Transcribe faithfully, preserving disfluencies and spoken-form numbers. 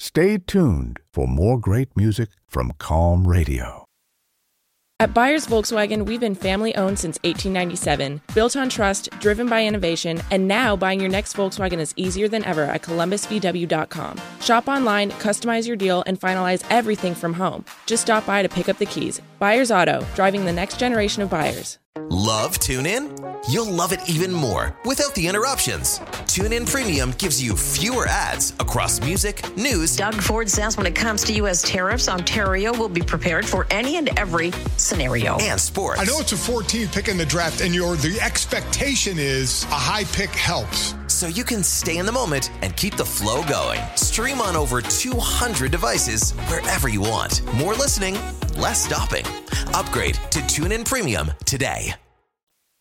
Stay tuned for more great music from Calm Radio. At Byers Volkswagen, we've been family-owned since eighteen ninety-seven, built on trust, driven by innovation, and now buying your next Volkswagen is easier than ever at Columbus V W dot com. Shop online, customize your deal, and finalize everything from home. Just stop by to pick up the keys. Byers Auto, driving the next generation of buyers. Love TuneIn? You'll love it even more without the interruptions. TuneIn Premium gives you fewer ads across music, news. Doug Ford says when it comes to U S tariffs, Ontario will be prepared for any and every scenario. And sports. I know it's a fourteenth pick in the draft, and your the expectation is a high pick helps. So you can stay in the moment and keep the flow going. Stream on over two hundred devices wherever you want. More listening, less stopping. Upgrade to TuneIn Premium today.